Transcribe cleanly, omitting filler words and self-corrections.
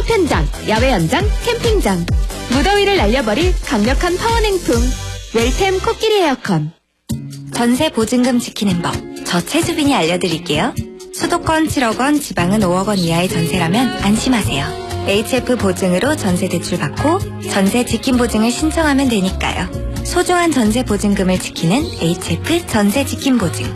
창업 현장, 야외 현장, 캠핑장. 무더위를 날려버릴 강력한 파워 냉풍. 웰템 코끼리 에어컨. 전세 보증금 지키는 법, 저 최수빈이 알려드릴게요. 수도권 7억 원, 지방은 5억 원 이하의 전세라면 안심하세요. HF 보증으로 전세 대출 받고 전세 지킴 보증을 신청하면 되니까요. 소중한 전세 보증금을 지키는 HF 전세 지킴 보증.